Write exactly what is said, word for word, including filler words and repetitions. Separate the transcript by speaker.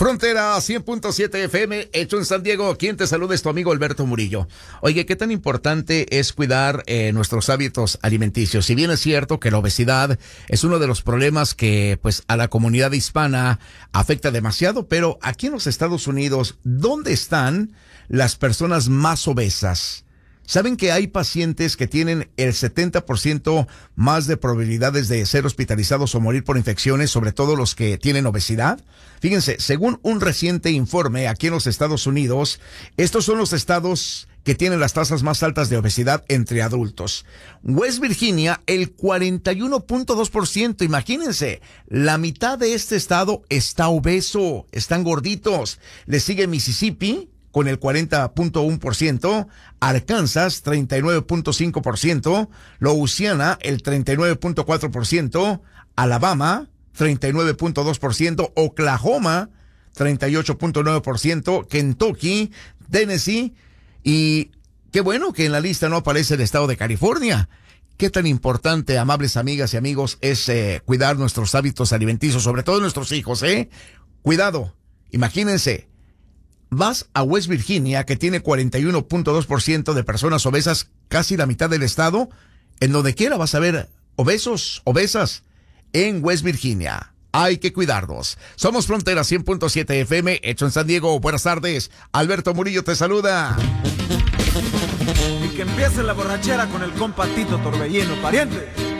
Speaker 1: Frontera cien punto siete F M, hecho en San Diego. Quien te saluda es tu amigo Alberto Murillo. Oye, ¿qué tan importante es cuidar eh, nuestros hábitos alimenticios? Si bien es cierto que la obesidad es uno de los problemas que pues a la comunidad hispana afecta demasiado, pero aquí en los Estados Unidos, ¿dónde están las personas más obesas? ¿Saben que hay pacientes que tienen el setenta por ciento más de probabilidades de ser hospitalizados o morir por infecciones, sobre todo los que tienen obesidad? Fíjense, según un reciente informe aquí en los Estados Unidos, estos son los estados que tienen las tasas más altas de obesidad entre adultos. West Virginia, el cuarenta y uno punto dos por ciento. Imagínense, la mitad de este estado está obeso, están gorditos. Le sigue Mississippi con el cuarenta punto uno por ciento, Arkansas treinta y nueve punto cinco por ciento, Louisiana el treinta y nueve punto cuatro por ciento, Alabama treinta y nueve punto dos por ciento, Oklahoma treinta y ocho punto nueve por ciento, Kentucky, Tennessee, y qué bueno que en la lista no aparece el estado de California. Qué tan importante, amables amigas y amigos, es eh, cuidar nuestros hábitos alimenticios, sobre todo nuestros hijos, ¿eh? Cuidado, imagínense. Vas a West Virginia, que tiene cuarenta y uno punto dos por ciento de personas obesas, casi la mitad del estado. En donde quiera vas a ver obesos, obesas, en West Virginia. Hay que cuidarnos. Somos Frontera cien punto siete F M, hecho en San Diego. Buenas tardes. Alberto Murillo te saluda.
Speaker 2: Y que empiece la borrachera con el compa Tito Torbellino, pariente.